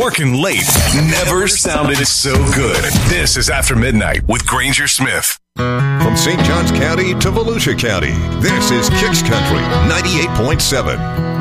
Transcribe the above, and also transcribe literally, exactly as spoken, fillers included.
Working late never sounded so good. This is After Midnight with Granger Smith. From Saint Johns County to Volusia County, this is Kicks Country ninety-eight point seven.